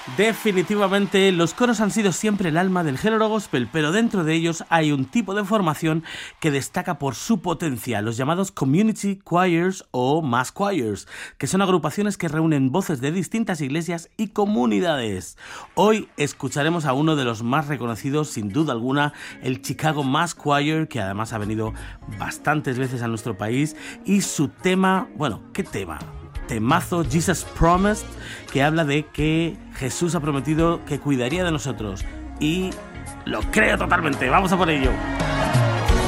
Definitivamente, los coros han sido siempre el alma del género gospel, pero dentro de ellos hay un tipo de formación que destaca por su potencia, los llamados community choirs o mass choirs, que son agrupaciones que reúnen voces de distintas iglesias y comunidades. Hoy escucharemos a uno de los más reconocidos, sin duda alguna, el Chicago Mass Choir, que además ha venido bastantes veces a nuestro país, y su tema, bueno, ¿qué tema? Temazo Jesus Promised, que habla de que Jesús ha prometido que cuidaría de nosotros, y lo creo totalmente. Vamos a por ello.